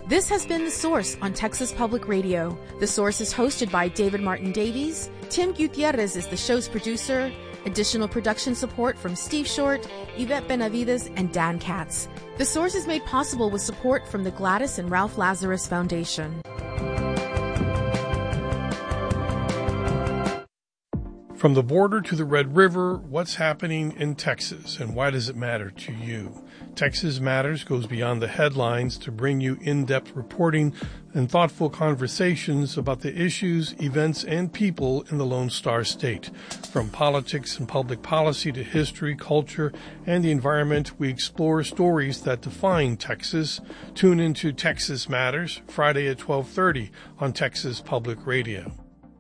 This has been The Source on Texas Public Radio. The Source is hosted by David Martin Davies. Tim Gutierrez is the show's producer. Additional production support from Steve Short, Yvette Benavides, and Dan Katz. The Source is made possible with support from the Gladys and Ralph Lazarus Foundation. From the border to the Red River, what's happening in Texas and why does it matter to you? Texas Matters goes beyond the headlines to bring you in-depth reporting and thoughtful conversations about the issues, events, and people in the Lone Star State. From politics and public policy to history, culture, and the environment, we explore stories that define Texas. Tune into Texas Matters, Friday at 12:30 on Texas Public Radio.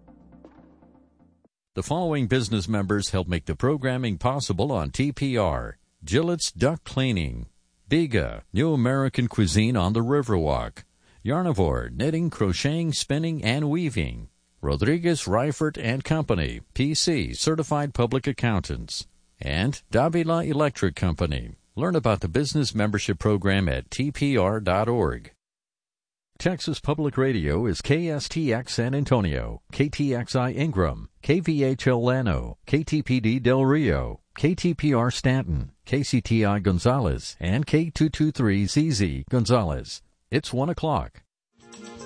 The following business members help make the programming possible on TPR. Gillette's Duck Cleaning, Biga, New American Cuisine on the Riverwalk, Yarnivore, Knitting, Crocheting, Spinning, and Weaving, Rodriguez, Reifert and Company, PC, Certified Public Accountants, and Davila Electric Company. Learn about the business membership program at tpr.org. Texas Public Radio is KSTX San Antonio, KTXI Ingram, KVHL Llano, KTPD Del Rio, KTPR Stanton, KCTI Gonzales, and K223ZZ Gonzales. It's 1 o'clock.